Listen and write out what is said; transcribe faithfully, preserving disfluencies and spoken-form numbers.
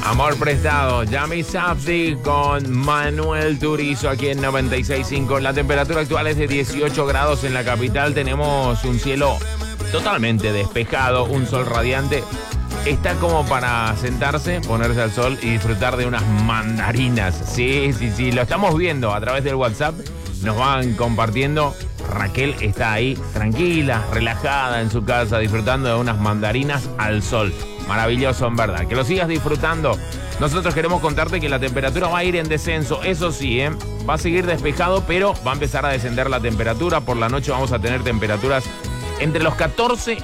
Amor prestado, Yami Safdie con Manuel Turizo aquí en noventa y seis punto cinco. La temperatura actual es de dieciocho grados en la capital. Tenemos un cielo totalmente despejado, un sol radiante. Está como para sentarse, ponerse al sol y disfrutar de unas mandarinas. Sí, sí, sí, lo estamos viendo a través del WhatsApp. Nos van compartiendo. Raquel está ahí tranquila, relajada en su casa, disfrutando de unas mandarinas al sol. Maravilloso, en verdad. Que lo sigas disfrutando. Nosotros queremos contarte que la temperatura va a ir en descenso. Eso sí, ¿eh? Va a seguir despejado, pero va a empezar a descender la temperatura. Por la noche vamos a tener temperaturas entre los catorce